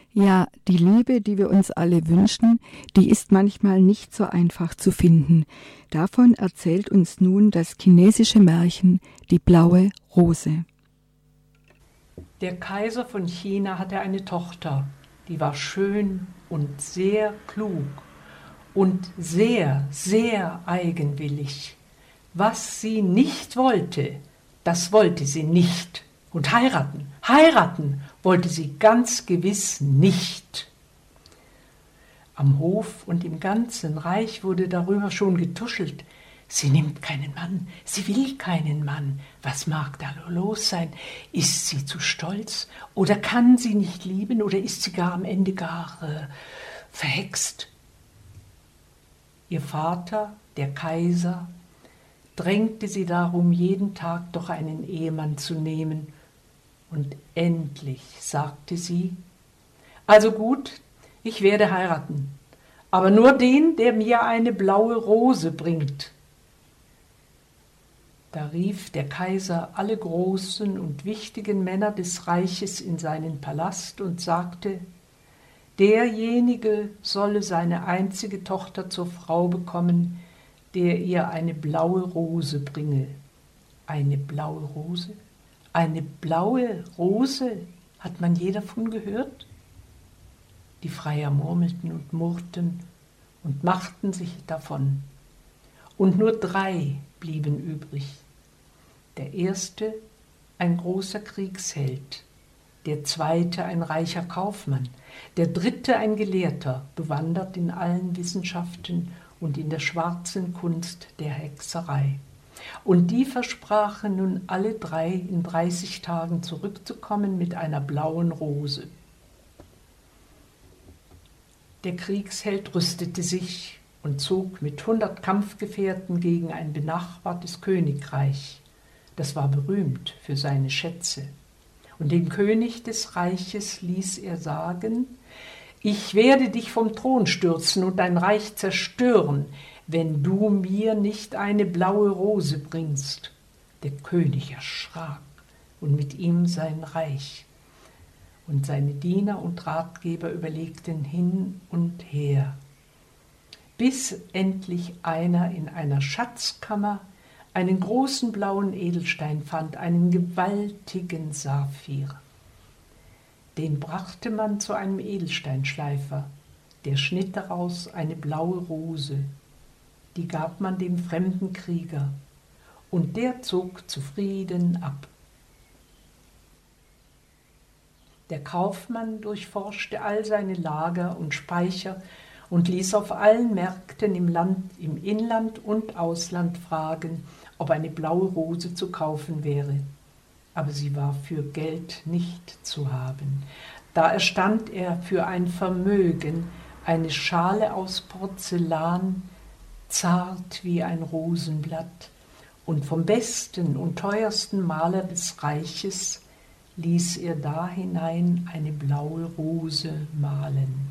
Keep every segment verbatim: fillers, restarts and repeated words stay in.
Ja, die Liebe, die wir uns alle wünschen, die ist manchmal nicht so einfach zu finden. Davon erzählt uns nun das chinesische Märchen Die blaue Rose. Der Kaiser von China hatte eine Tochter, die war schön und sehr klug und sehr, sehr eigenwillig. Was sie nicht wollte, das wollte sie nicht. Und heiraten, heiraten wollte sie ganz gewiss nicht. Am Hof und im ganzen Reich wurde darüber schon getuschelt. Sie nimmt keinen Mann, sie will keinen Mann. Was mag da los sein? Ist sie zu stolz? Oder kann sie nicht lieben? Oder ist sie gar am Ende gar äh, verhext? Ihr Vater, der Kaiser, drängte sie darum, jeden Tag doch einen Ehemann zu nehmen. Und endlich sagte sie: Also gut, ich werde heiraten, aber nur den, der mir eine blaue Rose bringt. Da rief der Kaiser alle großen und wichtigen Männer des Reiches in seinen Palast und sagte: Derjenige solle seine einzige Tochter zur Frau bekommen, der ihr eine blaue Rose bringe. Eine blaue Rose? Eine blaue Rose? Hat man je davon gehört? Die Freier murmelten und murrten und machten sich davon. Und nur drei blieben übrig. Der erste ein großer Kriegsheld, der zweite ein reicher Kaufmann, der dritte ein Gelehrter, bewandert in allen Wissenschaften und in der schwarzen Kunst der Hexerei. Und die versprachen nun alle drei in dreißig Tagen zurückzukommen mit einer blauen Rose. Der Kriegsheld rüstete sich und zog mit hundert Kampfgefährten gegen ein benachbartes Königreich. Das war berühmt für seine Schätze. Und dem König des Reiches ließ er sagen: Ich werde dich vom Thron stürzen und dein Reich zerstören, wenn du mir nicht eine blaue Rose bringst. Der König erschrak und mit ihm sein Reich. Und seine Diener und Ratgeber überlegten hin und her, bis endlich einer in einer Schatzkammer einen großen blauen Edelstein fand, einen gewaltigen Saphir. Den brachte man zu einem Edelsteinschleifer, der schnitt daraus eine blaue Rose. Die gab man dem fremden Krieger, und der zog zufrieden ab. Der Kaufmann durchforschte all seine Lager und Speicher und ließ auf allen Märkten im Land, im Inland und Ausland fragen, ob eine blaue Rose zu kaufen wäre. Aber sie war für Geld nicht zu haben. Da erstand er für ein Vermögen eine Schale aus Porzellan, zart wie ein Rosenblatt, und vom besten und teuersten Maler des Reiches ließ er da hinein eine blaue Rose malen.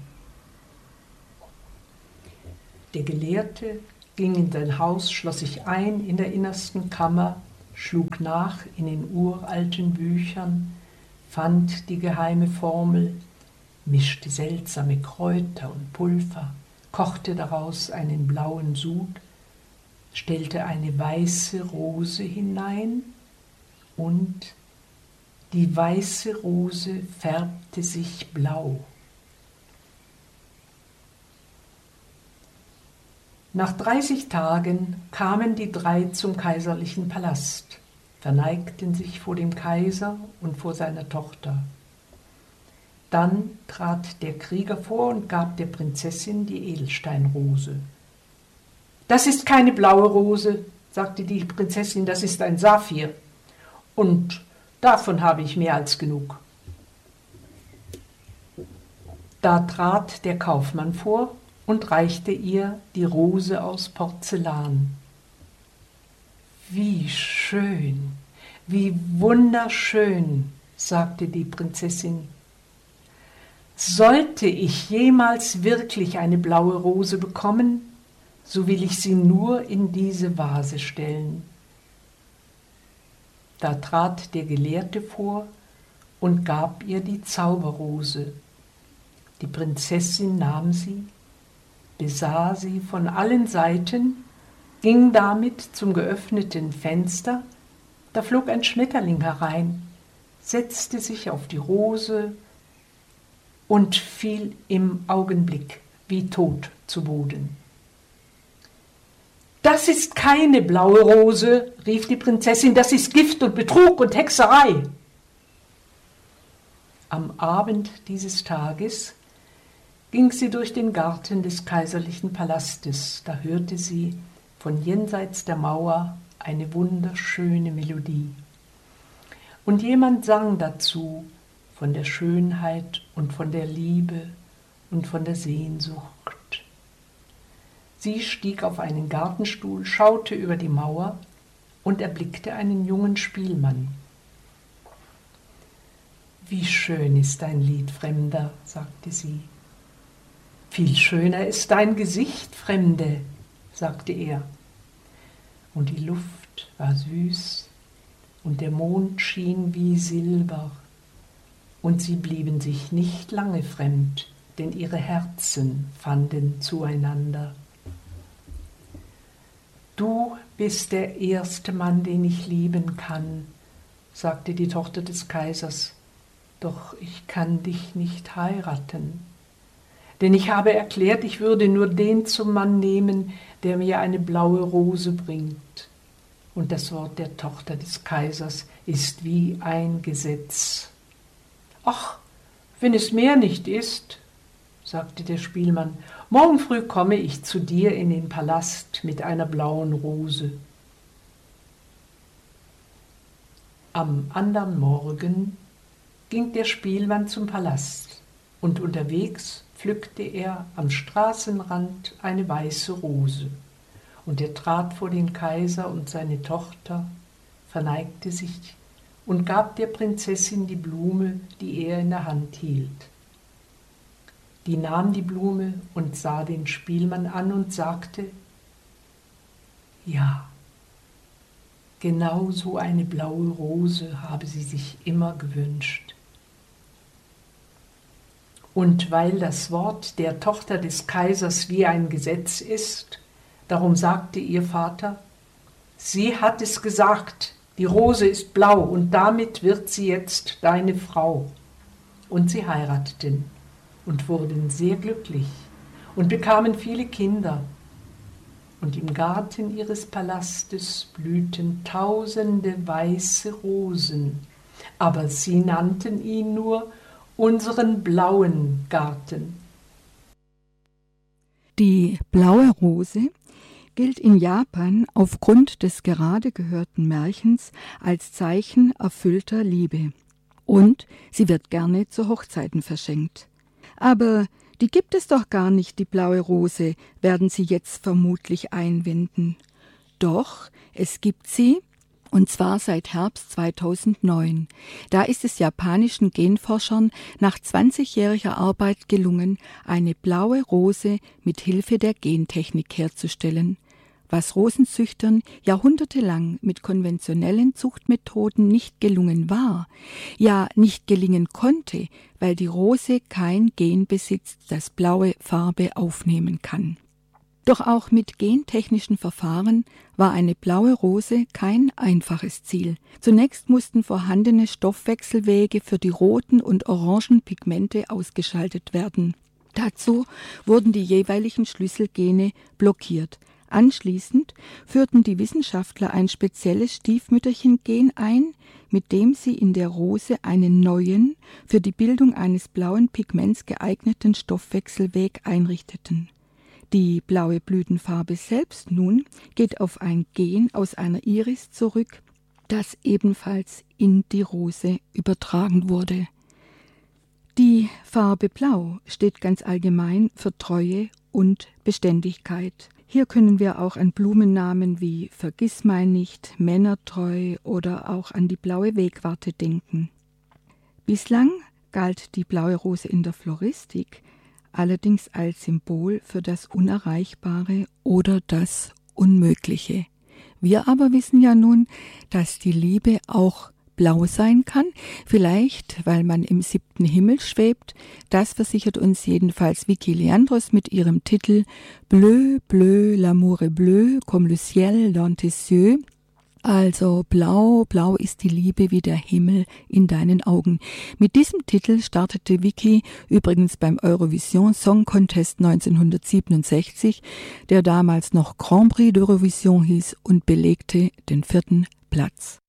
Der Gelehrte ging in sein Haus, schloss sich ein in der innersten Kammer, schlug nach in den uralten Büchern, fand die geheime Formel, mischte seltsame Kräuter und Pulver, kochte daraus einen blauen Sud, stellte eine weiße Rose hinein und die weiße Rose färbte sich blau. Nach dreißig Tagen kamen die drei zum kaiserlichen Palast, verneigten sich vor dem Kaiser und vor seiner Tochter. Dann trat der Krieger vor und gab der Prinzessin die Edelsteinrose. »Das ist keine blaue Rose«, sagte die Prinzessin, »das ist ein Saphir. Und davon habe ich mehr als genug.« Da trat der Kaufmann vor und reichte ihr die Rose aus Porzellan. »Wie schön, wie wunderschön«, sagte die Prinzessin. »Sollte ich jemals wirklich eine blaue Rose bekommen, so will ich sie nur in diese Vase stellen.« Da trat der Gelehrte vor und gab ihr die Zauberrose. Die Prinzessin nahm sie, besah sie von allen Seiten, ging damit zum geöffneten Fenster, da flog ein Schmetterling herein, setzte sich auf die Rose und fiel im Augenblick wie tot zu Boden. »Das ist keine blaue Rose«, rief die Prinzessin, »das ist Gift und Betrug und Hexerei.« Am Abend dieses Tages ging sie durch den Garten des kaiserlichen Palastes. Da hörte sie von jenseits der Mauer eine wunderschöne Melodie. Und jemand sang dazu von der Schönheit und von der Liebe und von der Sehnsucht. Sie stieg auf einen Gartenstuhl, schaute über die Mauer und erblickte einen jungen Spielmann. »Wie schön ist dein Lied, Fremder«, sagte sie. »Viel schöner ist dein Gesicht, Fremde«, sagte er. Und die Luft war süß und der Mond schien wie Silber. Und sie blieben sich nicht lange fremd, denn ihre Herzen fanden zueinander. »Du bist der erste Mann, den ich lieben kann«, sagte die Tochter des Kaisers, »doch ich kann dich nicht heiraten. Denn ich habe erklärt, ich würde nur den zum Mann nehmen, der mir eine blaue Rose bringt. Und das Wort der Tochter des Kaisers ist wie ein Gesetz.« »Ach, wenn es mehr nicht ist«, sagte der Spielmann, »morgen früh komme ich zu dir in den Palast mit einer blauen Rose.« Am andern Morgen ging der Spielmann zum Palast und unterwegs pflückte er am Straßenrand eine weiße Rose. Und er trat vor den Kaiser und seine Tochter, verneigte sich und gab der Prinzessin die Blume, die er in der Hand hielt. Die nahm die Blume und sah den Spielmann an und sagte, »Ja, genau so eine blaue Rose habe sie sich immer gewünscht.« Und weil das Wort der Tochter des Kaisers wie ein Gesetz ist, darum sagte ihr Vater, »Sie hat es gesagt, die Rose ist blau und damit wird sie jetzt deine Frau.« Und sie heirateten und wurden sehr glücklich und bekamen viele Kinder. Und im Garten ihres Palastes blühten tausende weiße Rosen, aber sie nannten ihn nur unseren blauen Garten. Die blaue Rose gilt in Japan aufgrund des gerade gehörten Märchens als Zeichen erfüllter Liebe. Und sie wird gerne zu Hochzeiten verschenkt. Aber die gibt es doch gar nicht, die blaue Rose, werden Sie jetzt vermutlich einwenden. Doch, es gibt sie, und zwar seit Herbst zweitausendneun. Da ist es japanischen Genforschern nach zwanzigjähriger Arbeit gelungen, eine blaue Rose mit Hilfe der Gentechnik herzustellen, was Rosenzüchtern jahrhundertelang mit konventionellen Zuchtmethoden nicht gelungen war, ja nicht gelingen konnte, weil die Rose kein Gen besitzt, das blaue Farbe aufnehmen kann. Doch auch mit gentechnischen Verfahren war eine blaue Rose kein einfaches Ziel. Zunächst mussten vorhandene Stoffwechselwege für die roten und orangen Pigmente ausgeschaltet werden. Dazu wurden die jeweiligen Schlüsselgene blockiert. Anschließend führten die Wissenschaftler ein spezielles Stiefmütterchen-Gen ein, mit dem sie in der Rose einen neuen, für die Bildung eines blauen Pigments geeigneten Stoffwechselweg einrichteten. Die blaue Blütenfarbe selbst nun geht auf ein Gen aus einer Iris zurück, das ebenfalls in die Rose übertragen wurde. Die Farbe Blau steht ganz allgemein für Treue und Beständigkeit. Hier können wir auch an Blumennamen wie Vergissmeinnicht, Männertreu oder auch an die blaue Wegwarte denken. Bislang galt die blaue Rose in der Floristik allerdings als Symbol für das Unerreichbare oder das Unmögliche. Wir aber wissen ja nun, dass die Liebe auch blau sein kann, vielleicht weil man im siebten Himmel schwebt. Das versichert uns jedenfalls Vicky Leandros mit ihrem Titel Bleu, bleu, l'amour est bleu, comme le ciel dans tes yeux. Also blau, blau ist die Liebe wie der Himmel in deinen Augen. Mit diesem Titel startete Vicky übrigens beim Eurovision Song Contest neunzehnhundertsiebenundsechzig, der damals noch Grand Prix d'Eurovision hieß, und belegte den vierten Platz.